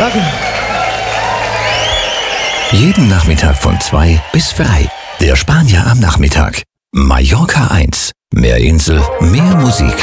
Danke. Jeden Nachmittag von 2 bis 3. Der Spanier am Nachmittag. Mallorca 1. Mehr Insel, mehr Musik.